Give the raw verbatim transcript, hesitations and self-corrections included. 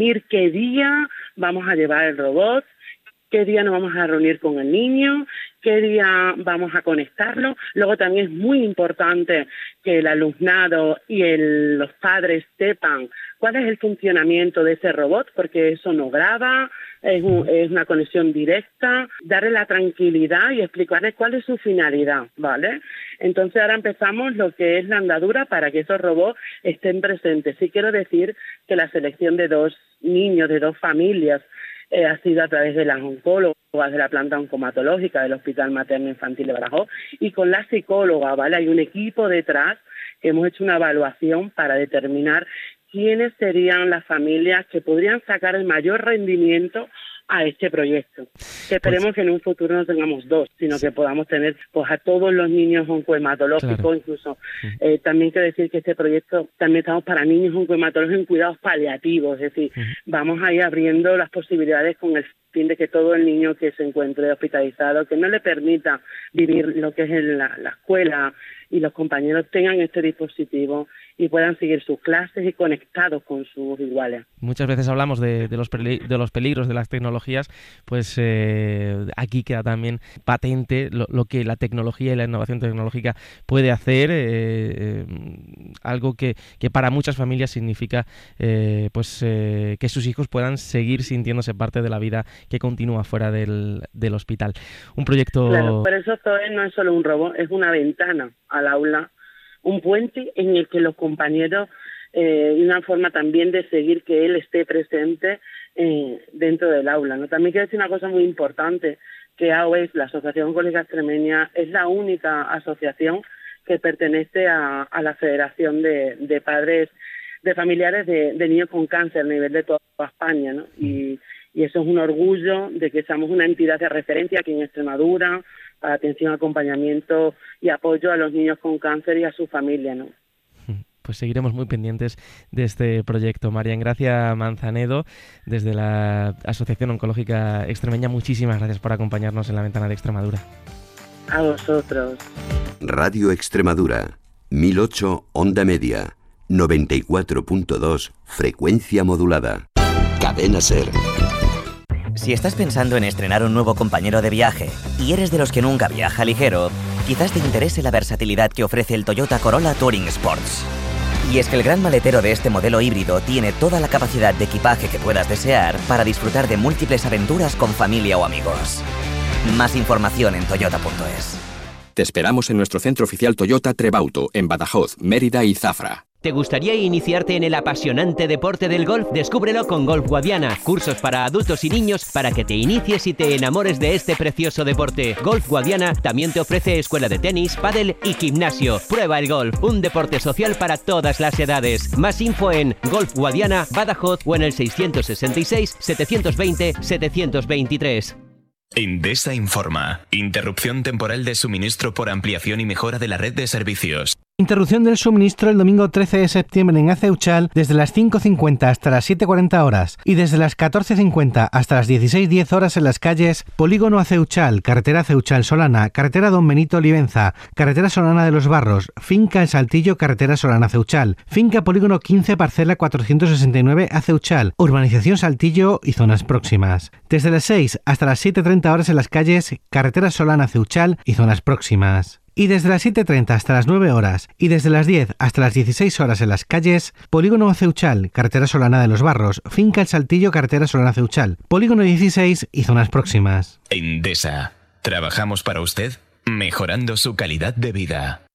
qué día vamos a llevar el robot, qué día nos vamos a reunir con el niño, qué día vamos a conectarlo. Luego también es muy importante que el alumnado y el, los padres sepan cuál es el funcionamiento de ese robot, porque eso no graba, es, un, es una conexión directa, darle la tranquilidad y explicarles cuál es su finalidad, ¿vale? Entonces ahora empezamos lo que es la andadura para que esos robots estén presentes. Sí quiero decir que la selección de dos niños, de dos familias, Eh, ha sido a través de las oncólogas de la planta oncomatológica del Hospital Materno Infantil de Badajoz y con la psicóloga, ¿vale? Hay un equipo detrás que hemos hecho una evaluación para determinar quiénes serían las familias que podrían sacar el mayor rendimiento a este proyecto. Que esperemos pues, que en un futuro no tengamos dos, sino sí. que podamos tener pues a todos los niños oncohematológicos, claro. incluso. Eh, también quiero decir que este proyecto también estamos para niños oncohematológicos en cuidados paliativos, es decir, uh-huh. vamos a ir abriendo las posibilidades con el fin de que todo el niño que se encuentre hospitalizado, que no le permita vivir lo que es en la, la escuela y los compañeros tengan este dispositivo y puedan seguir sus clases y conectados con sus iguales. Muchas veces hablamos de, de, los, peli- de los peligros de las tecnologías, pues eh, aquí queda también patente lo, lo que la tecnología y la innovación tecnológica puede hacer, eh, eh, algo que, que para muchas familias significa eh, pues eh, que sus hijos puedan seguir sintiéndose parte de la vida que continúa fuera del, del hospital. Un proyecto... Claro, por eso Zoe no es solo un robot, es una ventana al aula, un puente en el que los compañeros, eh, y una forma también de seguir que él esté presente eh, dentro del aula, ¿no? También quiero decir una cosa muy importante, que A O E S, la Asociación Oncológica Extremeña, es la única asociación que pertenece a, a la Federación de, de Padres, de Familiares de, de Niños con Cáncer a nivel de toda España, ¿no? Y, y eso es un orgullo de que seamos una entidad de referencia aquí en Extremadura, para atención, acompañamiento y apoyo a los niños con cáncer y a su familia, ¿no? Pues seguiremos muy pendientes de este proyecto. María Engracia Manzanedo, desde la Asociación Oncológica Extremeña, muchísimas gracias por acompañarnos en La Ventana de Extremadura. A vosotros. Radio Extremadura, mil ocho Onda Media, noventa y cuatro punto dos frecuencia modulada. Cadena SER. Si estás pensando en estrenar un nuevo compañero de viaje y eres de los que nunca viaja ligero, quizás te interese la versatilidad que ofrece el Toyota Corolla Touring Sports. Y es que el gran maletero de este modelo híbrido tiene toda la capacidad de equipaje que puedas desear para disfrutar de múltiples aventuras con familia o amigos. Más información en toyota punto es. Te esperamos en nuestro centro oficial Toyota Trebauto, en Badajoz, Mérida y Zafra. ¿Te gustaría iniciarte en el apasionante deporte del golf? Descúbrelo con Golf Guadiana. Cursos para adultos y niños para que te inicies y te enamores de este precioso deporte. Golf Guadiana también te ofrece escuela de tenis, pádel y gimnasio. Prueba el golf, un deporte social para todas las edades. Más info en Golf Guadiana, Badajoz o en el seiscientos sesenta y seis, setecientos veinte, setecientos veintitrés. Endesa informa. Interrupción temporal de suministro por ampliación y mejora de la red de servicios. Interrupción del suministro el domingo trece de septiembre en Aceuchal desde las cinco cincuenta hasta las siete cuarenta horas y desde las catorce cincuenta hasta las dieciséis diez horas en las calles Polígono Aceuchal, Carretera Aceuchal Solana, Carretera Don Benito Olivenza, Carretera Solana de los Barros, Finca El Saltillo, Carretera Solana Aceuchal, Finca Polígono quince, Parcela cuatrocientos sesenta y nueve Aceuchal, Urbanización Saltillo y zonas próximas. Desde las seis hasta las siete treinta horas en las calles Carretera Solana Aceuchal y zonas próximas. Y desde las siete treinta hasta las nueve horas y desde las diez hasta las dieciséis horas en las calles Polígono Aceuchal, Carretera Solana de los Barros, Finca El Saltillo, Carretera Solana Aceuchal, Polígono dieciséis y zonas próximas. Endesa. Trabajamos para usted, mejorando su calidad de vida.